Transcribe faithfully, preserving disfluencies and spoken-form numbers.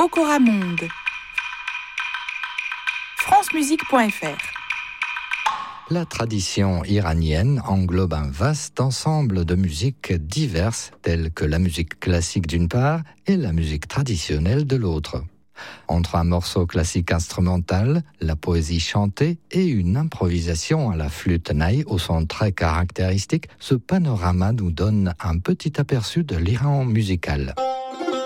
Okora Monde. francemusique point f r. La tradition iranienne englobe un vaste ensemble de musiques diverses, telles que la musique classique d'une part et la musique traditionnelle de l'autre. Entre un morceau classique instrumental, la poésie chantée et une improvisation à la flûte naï au son très caractéristique, ce panorama nous donne un petit aperçu de l'Iran musical.